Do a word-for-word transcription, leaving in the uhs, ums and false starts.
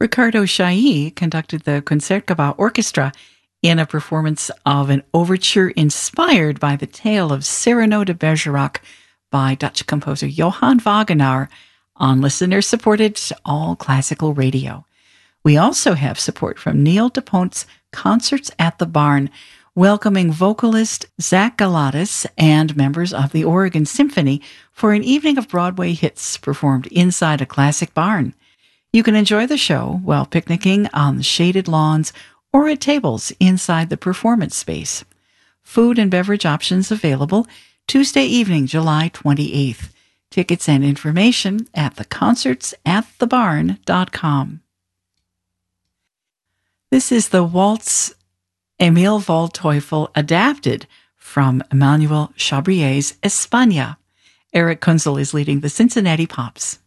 Ricardo Chailly conducted the Concertgebouw Orchestra in a performance of an overture inspired by the tale of Cyrano de Bergerac by Dutch composer Johann Wagenaar on listener-supported All Classical Radio. We also have support from Neil DePonte's Concerts at the Barn, welcoming vocalist Zach Galatas and members of the Oregon Symphony for an evening of Broadway hits performed inside a classic barn. You can enjoy the show while picnicking on the shaded lawns or at tables inside the performance space. Food and beverage options available Tuesday evening, July twenty-eighth. Tickets and information at the concerts at the barn dot com. This is the waltz Emil Waldteufel adapted from Emmanuel Chabrier's España. Eric Kunzel is leading the Cincinnati Pops.